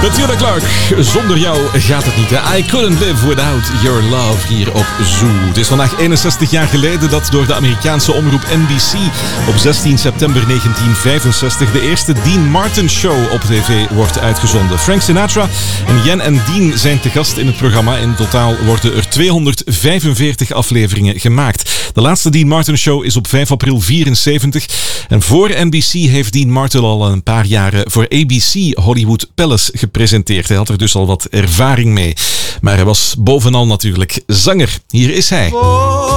Natuurlijk, Clark. Zonder jou gaat het niet, hè? I couldn't live without your love hier op Zoo. Het is vandaag 61 jaar geleden dat door de Amerikaanse omroep NBC op 16 september 1965 de eerste Dean Martin Show op tv wordt uitgezonden. Frank Sinatra en Jen en Dean zijn te gast in het programma. In totaal worden er 245 afleveringen gemaakt. De laatste Dean Martin Show is op 5 april 74. En voor NBC heeft Dean Martin al een paar jaren voor ABC Hollywood Palace gepresenteerd. Hij had er dus al wat ervaring mee. Maar hij was bovenal natuurlijk zanger. Hier is hij.